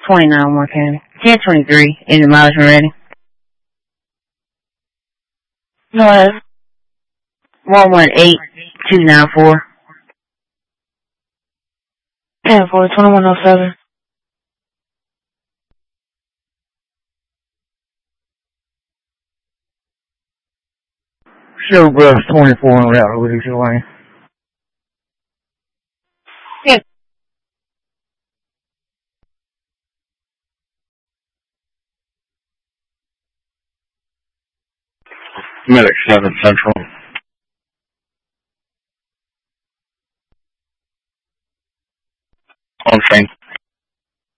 29 County. 1023. Is the mileage ready? No, 118294. 10-4, 2107. Show Brush 24 on route over to your lane. Yeah. Medic 7 Central. On train.